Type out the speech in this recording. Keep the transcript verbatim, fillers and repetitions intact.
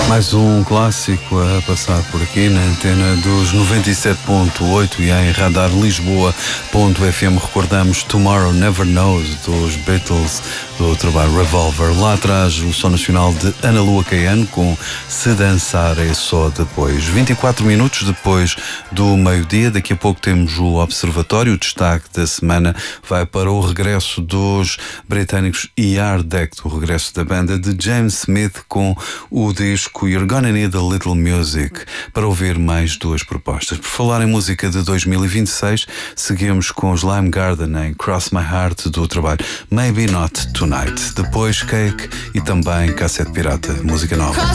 Mais um clássico a passar por aqui na antena dos noventa e sete ponto oito e em radar lisboa ponto f m. Recordamos Tomorrow Never Knows dos Beatles, do trabalho Revolver. Lá atrás o som nacional de Ana Lua Caiano com Se Dançar é Só Depois. vinte e quatro minutos depois do meio-dia. Daqui a pouco temos o Observatório. O destaque da semana vai para o regresso dos britânicos Yard Act, o regresso da banda de James Smith com o disco You're Gonna Need a Little Music, para ouvir mais duas propostas. Por falar em música de dois mil e vinte e seis, seguimos com os Lime Garden em Cross My Heart do trabalho Maybe Not Tonight. Depois Cake e também Cassete Pirata, música nova.